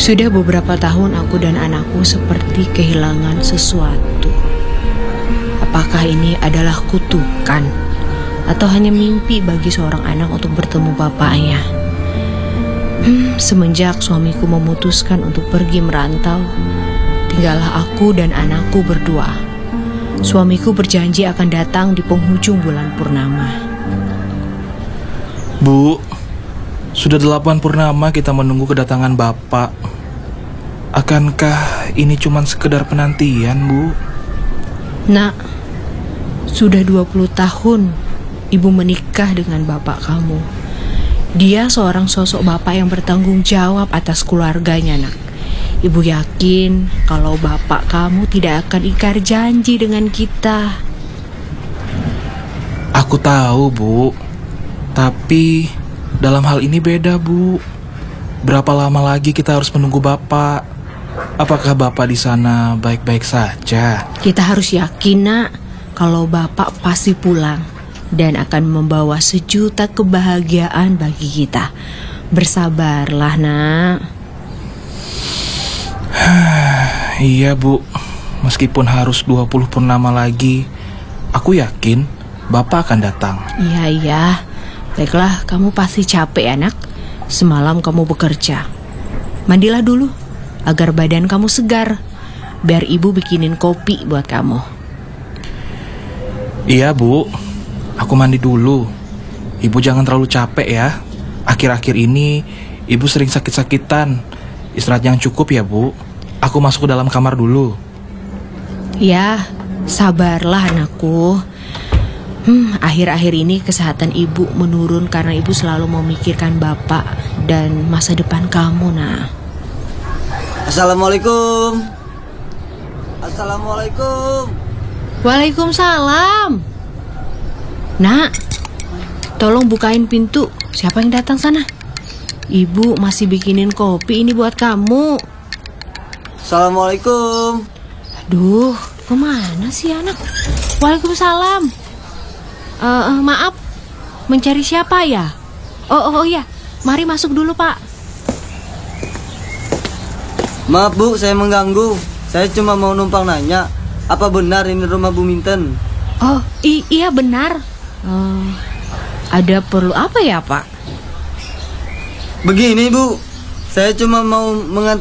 Sudah beberapa tahun aku dan anakku seperti kehilangan sesuatu. Apakah ini adalah kutukan atau hanya mimpi bagi seorang anak untuk bertemu bapaknya? Semenjak suamiku memutuskan untuk pergi merantau, tinggallah aku dan anakku berdua. Suamiku berjanji akan datang di penghujung bulan purnama. Bu, sudah 8 purnama kita menunggu kedatangan Bapak. Akankah ini cuma sekedar penantian, Bu? Nak, sudah 20 tahun ibu menikah dengan bapak kamu. Dia seorang sosok bapak yang bertanggung jawab atas keluarganya, nak. Ibu yakin kalau bapak kamu tidak akan ingkar janji dengan kita. Aku tahu, Bu. Tapi dalam hal ini beda, Bu. Berapa lama lagi kita harus menunggu Bapak? Apakah Bapak di sana baik-baik saja? Kita harus yakin, nak, kalau bapak pasti pulang dan akan membawa sejuta kebahagiaan bagi kita. Bersabarlah, nak. Iya, Bu. Meskipun harus 20 purnama lagi, aku yakin Bapak akan datang. Iya. Baiklah, kamu pasti capek, anak. Semalam kamu bekerja. Mandilah dulu agar badan kamu segar. Biar ibu bikinin kopi buat kamu. Iya, Bu. Aku mandi dulu. Ibu jangan terlalu capek ya. Akhir-akhir ini ibu sering sakit-sakitan. Istirahat yang cukup ya, Bu. Aku masuk ke dalam kamar dulu. Ya, sabarlah anakku. Akhir-akhir ini kesehatan ibu menurun karena ibu selalu memikirkan bapak dan masa depan kamu, nak. Assalamualaikum. Assalamualaikum. Waalaikumsalam. Nak, tolong bukain pintu. Siapa yang datang sana? Ibu masih bikinin kopi ini buat kamu. Assalamualaikum. Aduh, kemana sih anak? Waalaikumsalam. Maaf, mencari siapa ya? Oh ya, mari masuk dulu, Pak. Maaf, Bu, saya mengganggu. Saya cuma mau numpang nanya, apa benar ini rumah Bu Minten? Oh, iya benar. Ada perlu apa ya, Pak? Begini, Bu, saya cuma mau mengantar